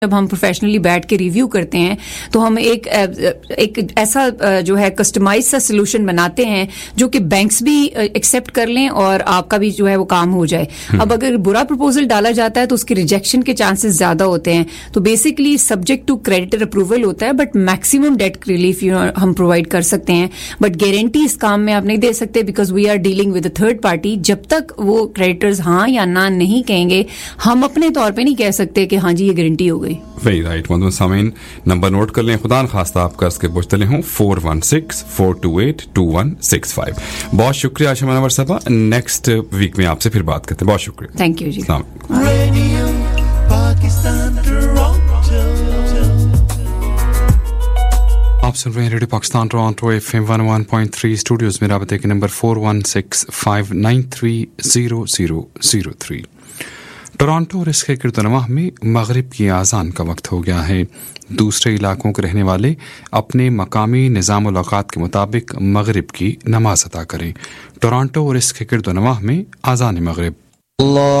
جب ہم پروفیشنلی بیٹھ کے ریویو کرتے ہیں تو ہم ایک ایسا جو ہے کسٹمائز سا سولوشن بناتے ہیں جو کہ بینکس بھی ایکسیپٹ کر لیں اور آپ کا بھی جو ہے وہ کام ہو جائے. اب اگر برا پروپوزل ڈالا جاتا ہے تو اس کی ریجیکشن کے چانسز زیادہ ہوتے ہیں. تو basically subject to creditor approval ہوتا ہے, بٹ میکسیمم ڈیٹ ریلیف ہم پرووائڈ کر سکتے ہیں, بٹ گارنٹی اس کام میں آپ نہیں دے سکتے because we are dealing with a third party. جب تک وہ کریڈیٹرز ہاں یا نہ نہیں کہیں گے, ہم اپنے طور پہ نہیں کہہ سکتے کہ ہاں جی یہ گارنٹی ہو گئی. Very right. سامعین نمبر نوٹ کر لیں, خدا نخواستہ آپ قرض کے بوجھ تلے ہوں. 4164282165. بہت شکریہ عائشہ منور صاحبہ. نیکسٹ ویک میں آپ سے پھر بات کرتے ہیں. بہت شکریہ. تھینک یو جی. آپ سن رہے ہیں radio Pakistan Toronto FM 101.3 studios میں. رابطے کے نمبر 4165930003. ٹورانٹو اور اس کے گرد و نواح میں مغرب کی اذان کا وقت ہو گیا ہے. دوسرے علاقوں کے رہنے والے اپنے مقامی نظام الاوقات کے مطابق مغرب کی نماز ادا کریں. ٹورانٹو اور اس کے گرد و نواح میں اذان مغرب.